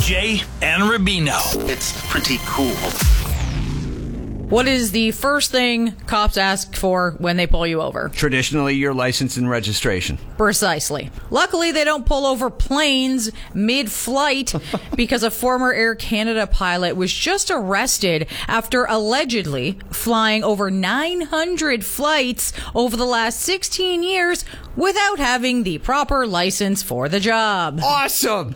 Jay and Rubino. It's pretty cool. What is the first thing cops ask for when they pull you over? Traditionally, your license and registration. Precisely. Luckily, they don't pull over planes mid-flight because a former Air Canada pilot was just arrested after allegedly flying over 900 flights over the last 16 years without having the proper license for the job. Awesome!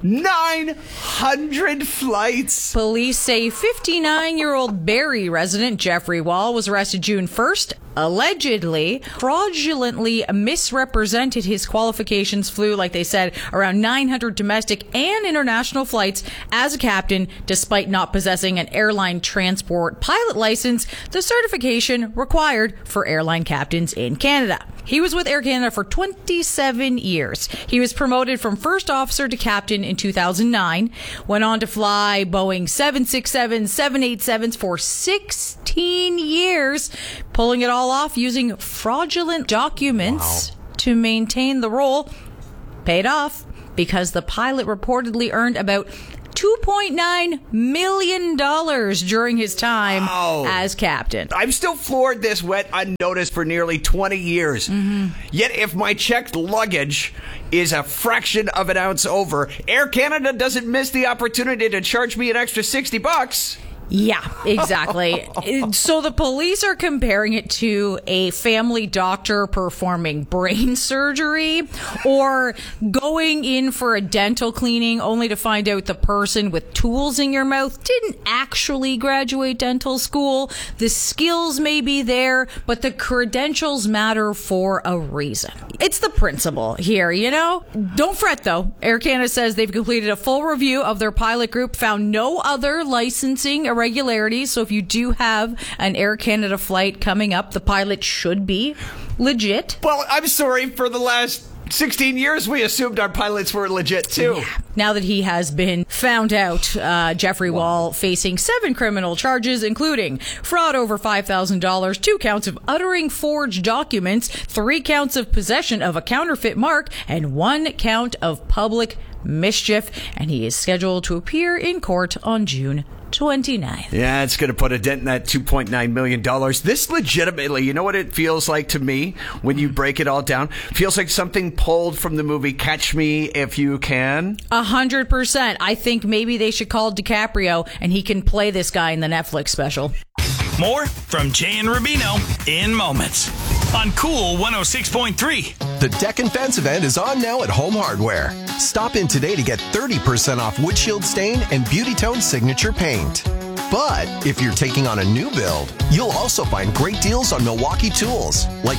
900 flights. Police say 59-year-old Barrie resident Jeffrey Wall was arrested June 1st, allegedly fraudulently misrepresented his qualifications, flew, like they said, around 900 domestic and international flights as a captain, despite not possessing an airline transport pilot license, the certification required for airline captains in Canada. He was with Air Canada for 27 years. He was promoted from first officer to captain in 2009, went on to fly Boeing 767, 787s for 16 years, pulling it all off using fraudulent documents to maintain the role. Paid off because the pilot reportedly earned about $2.9 million during his time as captain. I'm still floored this went unnoticed for nearly 20 years. Yet if my checked luggage is a fraction of an ounce over, Air Canada doesn't miss the opportunity to charge me an extra $60. Yeah, exactly. So the police are comparing it to a family doctor performing brain surgery or going in for a dental cleaning only to find out the person with tools in your mouth didn't actually graduate dental school. The skills may be there, but the credentials matter for a reason. It's the principle here, you know? Don't fret, though. Air Canada says they've completed a full review of their pilot group, found no other licensing irregularities. So if you do have an Air Canada flight coming up, the pilot should be legit. Well, I'm sorry, for the last 16 years, we assumed our pilots were legit, too. Yeah. Now that he has been found out, Jeffrey Wall facing 7 criminal charges, including fraud over $5,000, 2 counts of uttering forged documents, 3 counts of possession of a counterfeit mark, and 1 count of public mischief. And he is scheduled to appear in court on June 29th. Yeah, it's going to put a dent in that $2.9 million. This legitimately, you know what it feels like to me when you break it all down? Feels like something pulled from the movie Catch Me If You Can. 100%. I think maybe they should call DiCaprio and he can play this guy in the Netflix special. More from Jay and Rubino in moments on Cool 106.3. The Deck and Fence event is on now at Home Hardware. Stop in today to get 30% off windshield stain and Beauty Tone signature paint. But if you're taking on a new build, you'll also find great deals on Milwaukee tools, like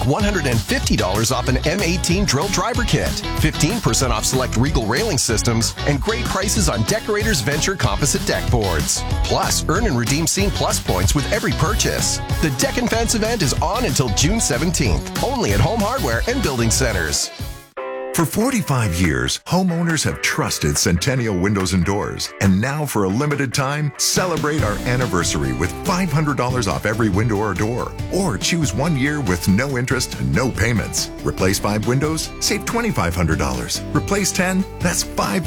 $150 off an M18 drill driver kit, 15% off select Regal railing systems, and great prices on Decorators Venture composite deck boards. Plus, earn and redeem Scene Plus points with every purchase. The Deck and Fence event is on until June 17th, only at Home Hardware and Building Centers. For 45 years, homeowners have trusted Centennial Windows and Doors. And now for a limited time, celebrate our anniversary with $500 off every window or door. Or choose 1 year with no interest and no payments. Replace 5 windows, save $2,500. Replace 10, that's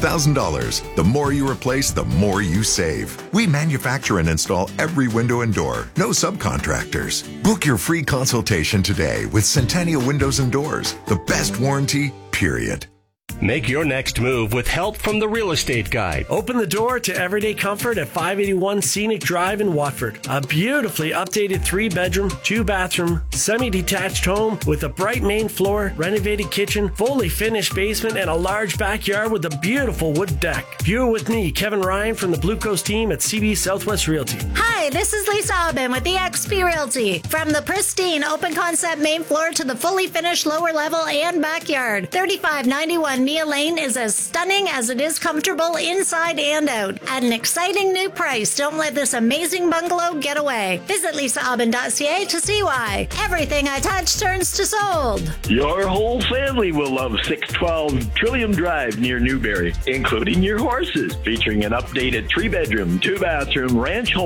$5,000. The more you replace, the more you save. We manufacture and install every window and door. No subcontractors. Book your free consultation today with Centennial Windows and Doors. The best warranty, period. Make your next move with help from the Real Estate Guide. Open the door to everyday comfort at 581 Scenic Drive in Watford. A beautifully updated 3-bedroom, 2-bathroom, semi-detached home with a bright main floor, renovated kitchen, fully finished basement, and a large backyard with a beautiful wood deck. View it with me, Kevin Ryan from the Blue Coast team at CB Southwest Realty. Hi, this is Lisa Aubin with eXp Realty. From the pristine open concept main floor to the fully finished lower level and backyard, 3591 Nia Lane is as stunning as it is comfortable inside and out. At an exciting new price, don't let this amazing bungalow get away. Visit lisaaubin.ca to see why. Everything I touch turns to sold. Your whole family will love 612 Trillium Drive near Newberry, including your horses, featuring an updated 3-bedroom, 2-bathroom ranch home plus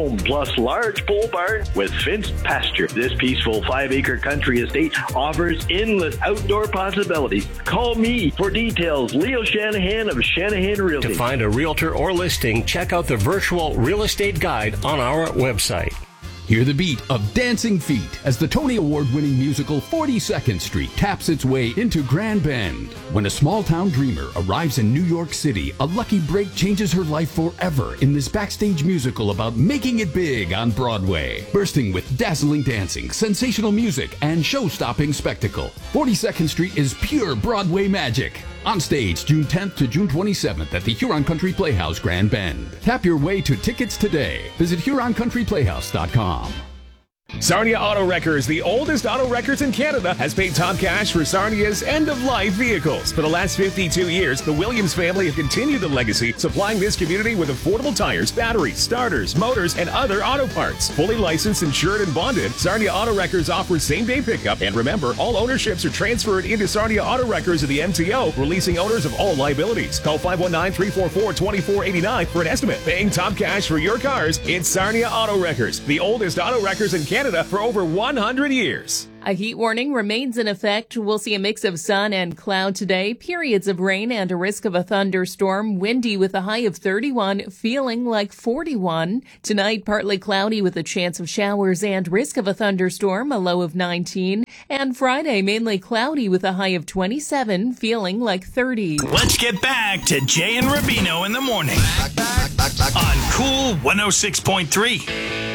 plus large pole barn with fenced pasture. This peaceful 5-acre country estate offers endless outdoor possibilities. Call me for details. Leo Shanahan of Shanahan Realty. To find a realtor or listing, check out the virtual real estate guide on our website. Hear the beat of Dancing Feet as the Tony Award-winning musical 42nd Street taps its way into Grand Bend. When a small-town dreamer arrives in New York City, a lucky break changes her life forever in this backstage musical about making it big on Broadway. Bursting with dazzling dancing, sensational music, and show-stopping spectacle, 42nd Street is pure Broadway magic. On stage June 10th to June 27th at the Huron Country Playhouse, Grand Bend. Tap your way to tickets today. Visit HuronCountryPlayhouse.com. Sarnia Auto Wreckers, the oldest auto wreckers in Canada, has paid top cash for Sarnia's end-of-life vehicles. For the last 52 years, the Williams family have continued the legacy, supplying this community with affordable tires, batteries, starters, motors, and other auto parts. Fully licensed, insured, and bonded, Sarnia Auto Wreckers offers same-day pickup. And remember, all ownerships are transferred into Sarnia Auto Wreckers of the MTO, releasing owners of all liabilities. Call 519-344-2489 for an estimate. Paying top cash for your cars, it's Sarnia Auto Wreckers, the oldest auto wreckers in Canada for over 100 years. A heat warning remains in effect. We'll see a mix of sun and cloud today, periods of rain and a risk of a thunderstorm, windy with a high of 31, feeling like 41. Tonight, partly cloudy with a chance of showers and risk of a thunderstorm, a low of 19. And Friday, mainly cloudy with a high of 27, feeling like 30. Let's get back to Jay and Rubino in the morning on Cool 106.3.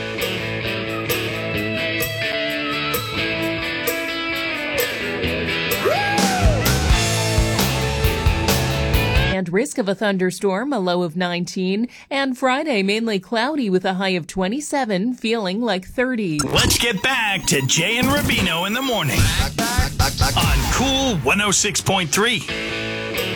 And risk of a thunderstorm, a low of 19. And Friday, mainly cloudy with a high of 27, feeling like 30. Let's get back to Jay and Rubino in the morning on Cool 106.3.